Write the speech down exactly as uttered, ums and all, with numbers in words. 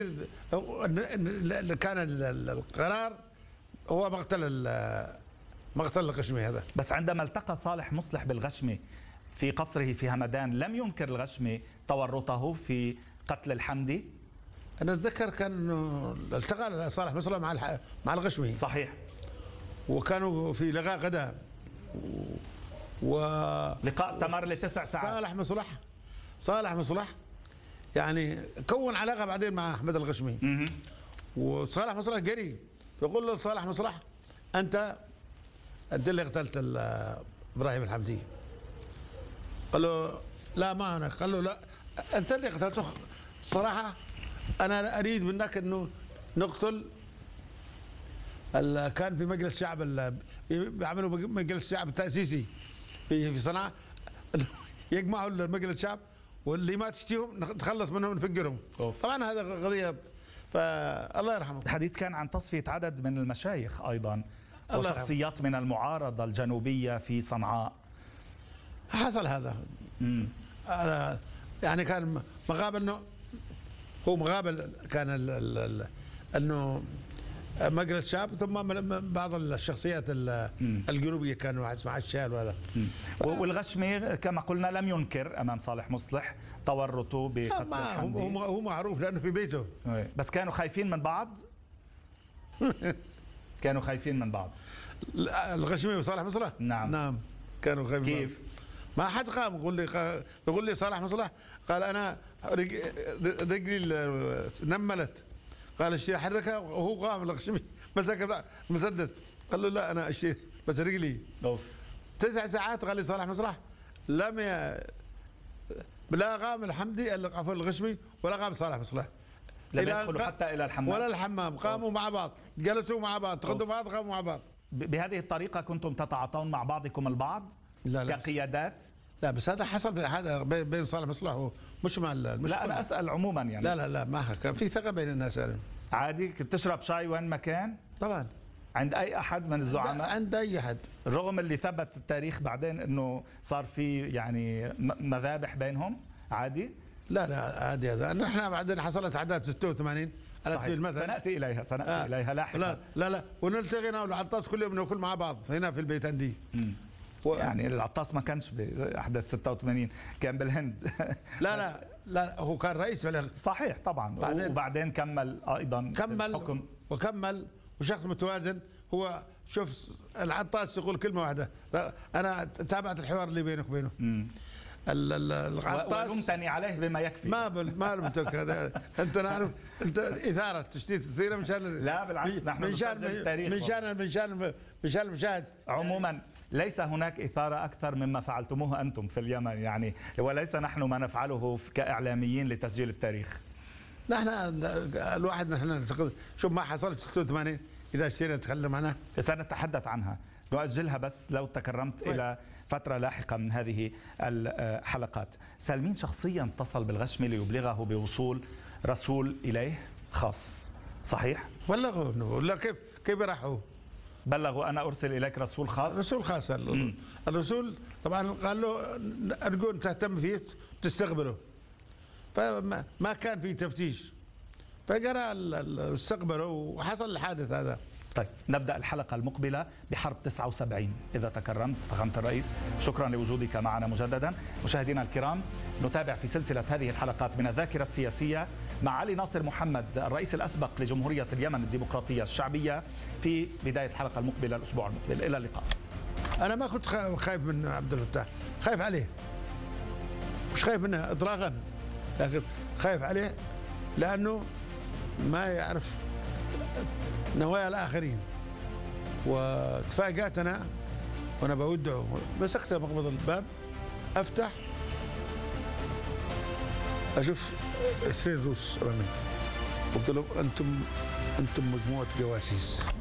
كان القرار هو مقتل مقتل الغشمي هذا. بس عندما التقى صالح مصلح بالغشمي في قصره في همدان لم ينكر الغشمي تورطه في قتل الحمدي؟ انا اتذكر كان انه التقى صالح مصلح مع مع الغشمي. صحيح. وكانوا في لقاء غدا و لقاء استمر لتسع ساعات. صالح مصلح صالح مصلح يعني كون علاقه بعدين مع احمد الغشمي. وصالح مصلح قريب يقول له صالح مصلح انت انت اللي قتلت ابراهيم الحمدي. قال له لا ما انا. قال له لا انت اللي قتلته. صراحه انا اريد منك انه نقتل. كان في مجلس الشعب بيعملوا مجلس الشعب التاسيسي في في صنعاء يجمعوا مجلس الشعب واللي ما تشتيهم نتخلص منهم نفجرهم. طبعا هذا قضيه فالله يرحمه. الحديث كان عن تصفيه عدد من المشايخ ايضا وشخصيات من المعارضه الجنوبيه في صنعاء. حصل هذا. امم يعني كان مقابل انه هو مقابل كان ال ال انه مجلس الشعب ثم بعض الشخصيات الجنوبيه كانوا مع الشال وهذا. والغشمي كما قلنا لم ينكر امام صالح مصلح تورطه بقتل الحمدي. هو هو معروف لانه في بيته. بس كانوا خايفين من بعض؟ كانوا خايفين من بعض. الغشمي وصالح مصلح؟ نعم نعم كانوا خايفين. كيف؟ ما حد قام يقول لي يقول لي صالح مصلح قال انا رجلي نملت. قال اشتري حركها وهو قام الغشمي مسك المسدس قال له لا انا اشتري بس رجلي. اوف. تسع ساعات قال لي صالح مصلح لم ي... لا قام الحمدي عفوا الغشمي ولا قام صالح مصلح. لم يدخلوا حتى الى الحمام ولا الحمام. قاموا أوف. مع بعض جلسوا مع بعض تغدوا مع بعض قاموا مع بعض. بهذه الطريقه كنتم تتعاطون مع بعضكم البعض؟ لا لا كقيادات؟ لا بس هذا حصل هذا بين صالح مصلح ومش مع مش لا انا اسال عموما يعني. لا لا لا ما كان في ثقه بين الناس. عادي كنت تشرب شاي وين ما كان؟ طبعا. عند اي احد من الزعماء؟ عند اي احد. رغم اللي ثبت التاريخ بعدين انه صار في يعني مذابح بينهم عادي؟ لا لا عادي هذا. نحن بعدين حصلت اعداد ستة وثمانين على سبيل المثل. سناتي اليها سناتي آه. اليها لاحقا. لا لا لا ونلتقي انا والعطاس كل يوم ناكل مع بعض هنا في البيت عندي. و... يعني العطاس ما كانش باحداث ستة وثمانين كان بالهند. لا لا لا هو كان رئيس بلغ. صحيح طبعا. بعدين وبعدين كمل ايضا كمل الحكم. وكمل وشخص متوازن. هو شوف العطاس يقول كلمه واحده انا تابعت الحوار اللي بينك وبينه. العطاس ولمتني عليه بما يكفي. ما بل ما لمتك هذا انت نعرف انت اثاره تشتيت كثيره مشان لا بالعكس نحن نسجل التاريخ مشان مشان مشان المشاهد. عموما ليس هناك إثارة أكثر مما فعلتموه أنتم في اليمن يعني وليس نحن ما نفعله كإعلاميين لتسجيل التاريخ. نحن الواحد نحن نعتقد شوف ما حصل ستة وثمانين إذا اشترينا نتكلم عنها سنتحدث عنها نؤجلها بس لو تكرمت وين. إلى فترة لاحقة من هذه الحلقات. سالمين شخصيا اتصل بالغشمي ليبلغه بوصول رسول إليه خاص صحيح؟ بلغوا ولا كيف كيف راحوا؟ بلغوا أنا أرسل إليك رسول خاص. رسول خاص. الرسول طبعا قال له أرجو أن تهتم فيه تستقبله. فما ما كان في تفتيش فجرى استقبله وحصل الحادث هذا. طيب نبدأ الحلقة المقبلة بحرب تسعة وسبعين إذا تكرمت فخامة الرئيس. شكرا لوجودك معنا مجددا. مشاهدينا الكرام نتابع في سلسلة هذه الحلقات من الذاكرة السياسية مع علي ناصر محمد الرئيس الأسبق لجمهورية اليمن الديمقراطية الشعبية في بداية الحلقة المقبلة الأسبوع المقبل. إلى اللقاء. أنا ما كنت خايف من عبد الفتاح. خايف عليه مش خايف منه إطلاقا لكن خايف عليه لأنه ما يعرف نوايا الآخرين وتفاجأتنا وأنا بودعه مسكت مقبض الباب أفتح أشوف اثنين روس أمامي قلت لهم أنتم أنتم مجموعة جواسيس.